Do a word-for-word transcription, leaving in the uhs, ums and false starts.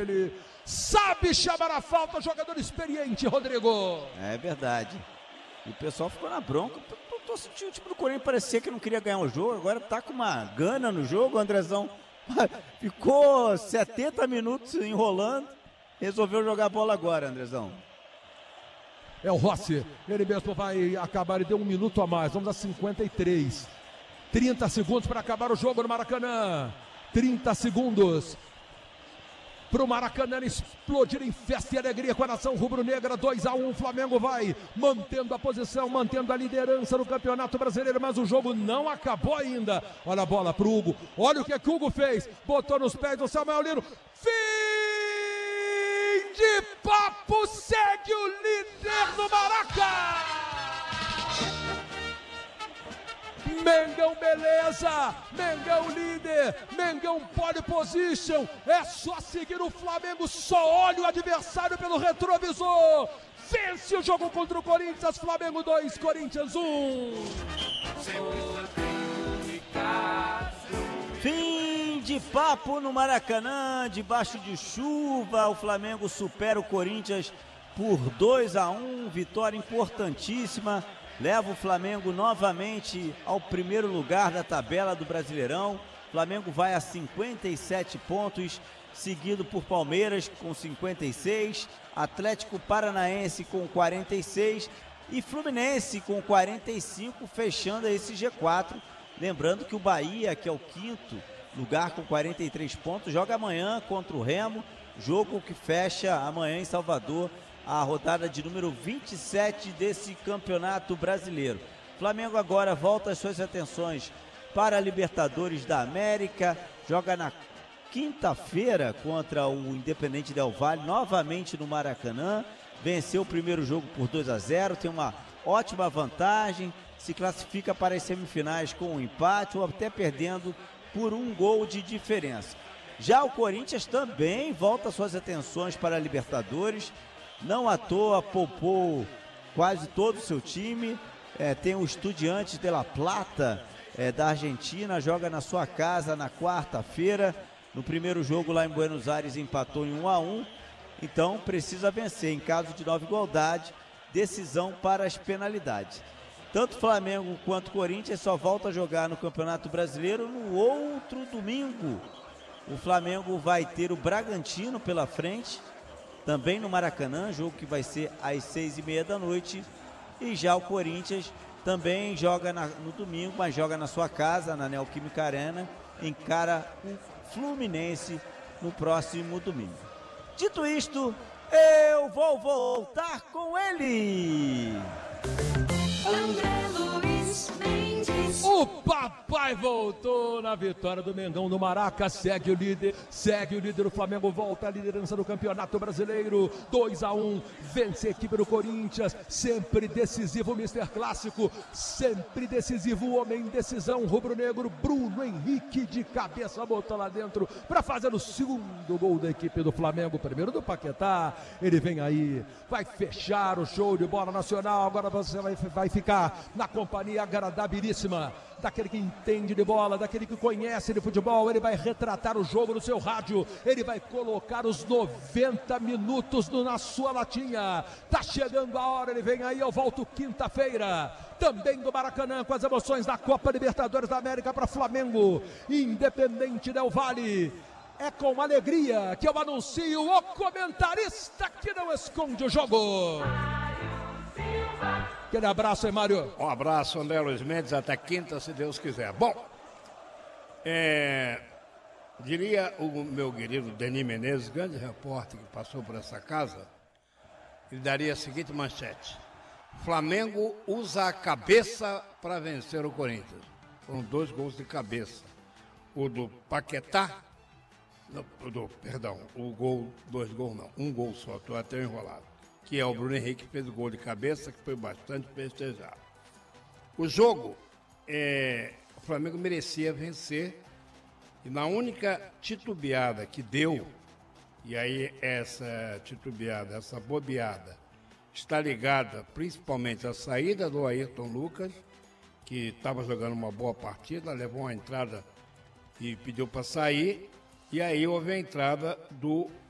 ele. Sabe chamar a falta, jogador experiente, Rodrigo. É verdade. E o pessoal ficou na bronca. Tô, tô sentindo o time do Corinthians parecia que não queria ganhar o jogo. Agora tá com uma gana no jogo, Andrezão. Ficou setenta minutos enrolando. Resolveu jogar a bola agora, Andrezão. É o Rossi, ele mesmo vai acabar, ele deu um minuto a mais, vamos a cinquenta e três. trinta segundos para acabar o jogo no Maracanã. trinta segundos para o Maracanã explodir em festa e alegria com a nação rubro-negra. Dois a um, o Flamengo vai mantendo a posição, mantendo a liderança no Campeonato Brasileiro, mas o jogo não acabou ainda. Olha a bola pro Hugo, olha o que, que o Hugo fez, botou nos pés do Samuel Lino. Fim de papo, segue o líder no Maraca. Mengão beleza, Mengão líder, Mengão pole position, é só seguir o Flamengo, só olha o adversário pelo retrovisor, vence o jogo contra o Corinthians, Flamengo dois, Corinthians um. Fim de papo no Maracanã, debaixo de chuva, o Flamengo supera o Corinthians por dois a um, vitória importantíssima. Leva o Flamengo novamente ao primeiro lugar da tabela do Brasileirão. O Flamengo vai a cinquenta e sete pontos, seguido por Palmeiras com cinquenta e seis, Atlético Paranaense com quarenta e seis e Fluminense com quarenta e cinco, fechando esse G quatro. Lembrando que o Bahia, que é o quinto lugar com quarenta e três pontos, joga amanhã contra o Remo, jogo que fecha amanhã em Salvador a rodada de número vinte e sete desse Campeonato Brasileiro. Flamengo agora volta as suas atenções para a Libertadores da América, joga na quinta-feira contra o Independente Del Valle, novamente no Maracanã, venceu o primeiro jogo por dois a zero, tem uma ótima vantagem, se classifica para as semifinais com um empate ou até perdendo por um gol de diferença. Já o Corinthians também volta suas atenções para a Libertadores, não à toa poupou quase todo o seu time, é, tem o Estudiantes de La Plata é, da Argentina, joga na sua casa na quarta-feira, no primeiro jogo lá em Buenos Aires empatou em um a um, então precisa vencer, em caso de nova igualdade, decisão para as penalidades. Tanto Flamengo quanto Corinthians só volta a jogar no Campeonato Brasileiro no outro domingo. O Flamengo vai ter o Bragantino pela frente, também no Maracanã, jogo que vai ser às seis e meia da noite. E já o Corinthians também joga na, no domingo, mas joga na sua casa, na Neoquímica Arena, encara o Fluminense no próximo domingo. Dito isto, eu vou voltar com ele! André Luiz Mendes. O papai voltou na vitória do Mengão no Maraca, segue o líder, segue o líder, o Flamengo volta à liderança do Campeonato Brasileiro, dois a um, vence a equipe do Corinthians, sempre decisivo o mister Clássico, sempre decisivo o homem decisão rubro-negro, Bruno Henrique de cabeça botou lá dentro para fazer o segundo gol da equipe do Flamengo, primeiro do Paquetá, ele vem aí, vai fechar o show de bola nacional, agora você vai, vai ficar na companhia agradabilíssima daquele que entende de bola, daquele que conhece de futebol, ele vai retratar o jogo no seu rádio, ele vai colocar os noventa minutos no, na sua latinha, tá chegando a hora, ele vem aí, eu volto quinta-feira, também do Maracanã, com as emoções da Copa Libertadores da América para Flamengo, Independente Del Valle. É com alegria que eu anuncio o comentarista que não esconde o jogo. Aquele abraço aí, Mário. Um abraço, André Luiz Mendes, até quinta, se Deus quiser. Bom, é, diria o meu querido Denis Menezes, grande repórter que passou por essa casa, ele daria a seguinte manchete: Flamengo usa a cabeça para vencer o Corinthians. Foram dois gols de cabeça. O do Paquetá, não, o do, perdão, o gol, dois gols não, um gol só, estou até enrolado. Que é o Bruno Henrique, que fez o gol de cabeça, que foi bastante festejado. O jogo, é, o Flamengo merecia vencer, e na única titubeada que deu, e aí essa titubeada, essa bobeada, está ligada principalmente à saída do Ayrton Lucas, que estava jogando uma boa partida, levou uma entrada e pediu para sair, e aí houve a entrada do